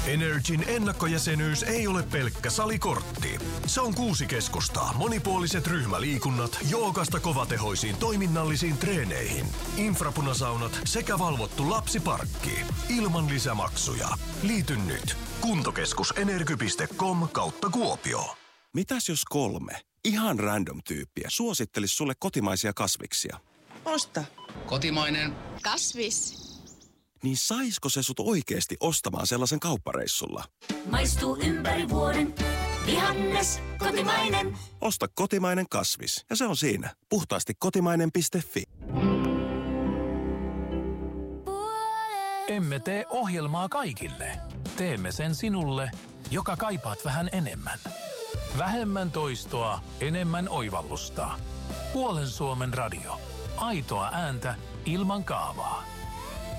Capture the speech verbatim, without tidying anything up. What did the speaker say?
Energin ennakkojäsenyys ei ole pelkkä salikortti. Se on kuusi keskustaa, monipuoliset ryhmäliikunnat, joogasta kovatehoisiin toiminnallisiin treeneihin, infrapunasaunat sekä valvottu lapsiparkki. Ilman lisämaksuja. Liity nyt. Kuntokeskusenergy piste com kautta Kuopio. Mitäs jos kolme ihan random tyyppiä suosittelis sulle kotimaisia kasviksia? Osta. Kotimainen. Kasvis. Niin saisko se sut oikeesti ostamaan sellaisen kauppareissulla? Maistuu ympäri vuoden. Vihannes, kotimainen. Osta kotimainen kasvis ja se on siinä. Puhtaasti kotimainen piste fi. Emme tee ohjelmaa kaikille. Teemme sen sinulle, joka kaipaat vähän enemmän. Vähemmän toistoa, enemmän oivallusta. Puolen Suomen radio. Aitoa ääntä ilman kaavaa.